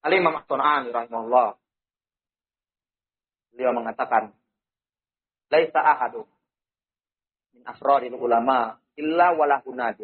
Al-Imam As-Sun'ani rahimahullah, beliau mengatakan, laisa ahadun min asraril ulama illa walahu nadir.